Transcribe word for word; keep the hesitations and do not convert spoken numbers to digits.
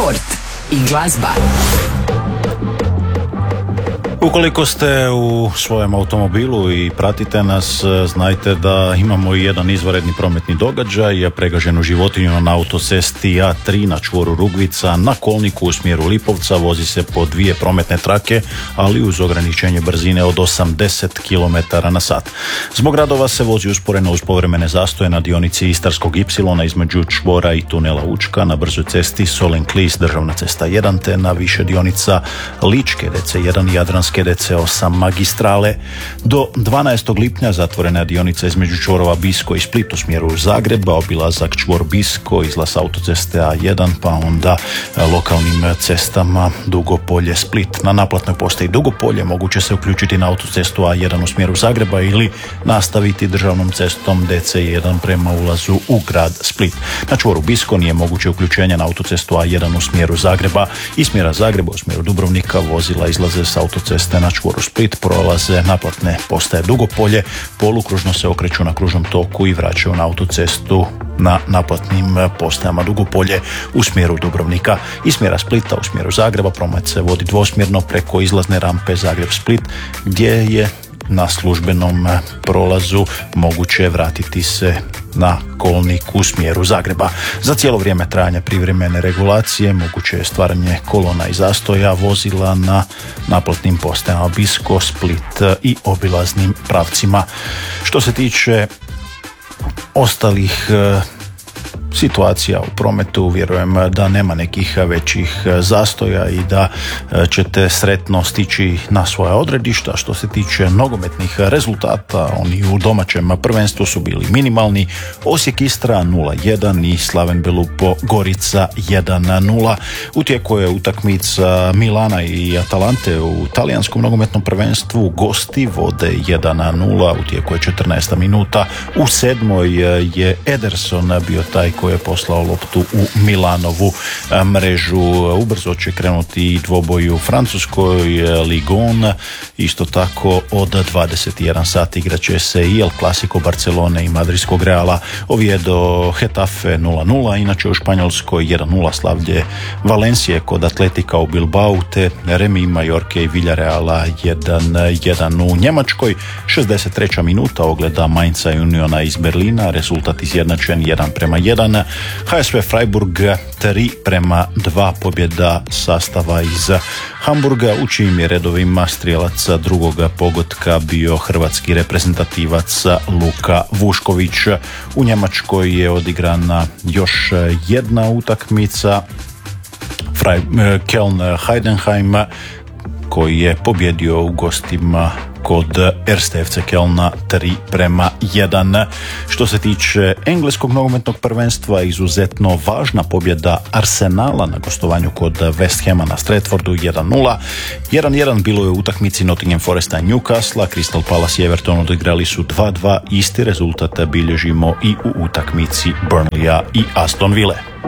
sport i glazba. Ukoliko ste u svojem automobilu i pratite nas, znajte da imamo i jedan izvanredni prometni događaj, pregaženu životinju na autocesti A tri na čvoru Rugvica na kolniku u smjeru Lipovca. Vozi se po dvije prometne trake, ali uz ograničenje brzine od osamdeset kilometara na sat. Zbog radova se vozi usporeno uz povremene zastoje na dionici Istarskog ipsilona između čvora i tunela Učka, na brzoj cesti Solen-Klis državna cesta jedan, te na više dionica Ličke D C jedan i Jadranske D C osam magistrale. Do dvanaestog lipnja zatvorena je dionica između čvorova Bisko i Split u smjeru Zagreba, obilazak čvor Bisko, izlaz autoceste A jedan, pa onda lokalnim cestama Dugopolje Split. Na naplatnoj postaji Dugopolje moguće se uključiti na autocestu A jedan u smjeru Zagreba ili nastaviti državnom cestom D C jedan prema ulazu u grad Split. Na čvoru Bisko nije moguće uključenje na autocestu A jedan u smjeru Zagreba. Iz smjera Zagreba u smjeru Dubrovnika vozila izlaze s autoceste na čvoru Split, prolaze naplatne postaje Dugopolje, polukružno se okreću na kružnom toku i vraćaju na autocestu na naplatnim postajama Dugopolje u smjeru Dubrovnika. Iz smjera Splita u smjeru Zagreba promet se vodi dvosmjerno preko izlazne rampe Zagreb-Split, gdje je na službenom prolazu moguće vratiti se na kolnik u smjeru Zagreba. Za cijelo vrijeme trajanja privremene regulacije moguće je stvaranje kolona i zastoja vozila na naplatnim postajama Bisko, Split i obilaznim pravcima. Što se tiče ostalih situacija u prometu, vjerujem da nema nekih većih zastoja i da ćete sretno stići na svoja odredišta. Što se tiče nogometnih rezultata, oni u domaćem prvenstvu su bili minimalni. Osijek Istra nula jedan i Slaven Belupo Gorica jedan nula. U tijeku je utakmica Milana i Atalante u talijanskom nogometnom prvenstvu. Gosti vode jedan nula, u tijeku je četrnaesta minuta. U sedmoj je Ederson bio taj koji je poslao loptu u Milanovu mrežu. Ubrzo će krenuti i dvoboj u francuskoj Ligue. Isto tako od dvadeset jedan sati igraće se i El Clasico Barcelone i Madridskog Reala. Oviedo Getafe nula nula, inače u Španjolskoj jedan nula slavlje Valencije kod Atletika u Bilbao, te remi Majorke i Villarreala jedan jedan. U Njemačkoj šezdeset treća minuta ogleda Mainza i Uniona iz Berlina, rezultat izjednačen jedan prema jedan. H S V Freiburg tri prema dva, pobjeda sastava iz Hamburga, u čijim je redovima strijelac drugoga pogotka bio hrvatski reprezentativac Luka Vušković. U Njemačkoj je odigrana još jedna utakmica, Köln Heidenheim, koji je pobjedio u gostima kod Erste F C Kölna tri prema jedan. Što se tiče engleskog nogometnog prvenstva, izuzetno važna pobjeda Arsenala na gostovanju kod West Hama na Stratfordu jedan nula. jedan jedan bilo je u utakmici Nottingham Foresta i Newcastle, Crystal Palace i Everton odigrali su dva dva, isti rezultat bilježimo i u utakmici Burnleya i Aston Ville.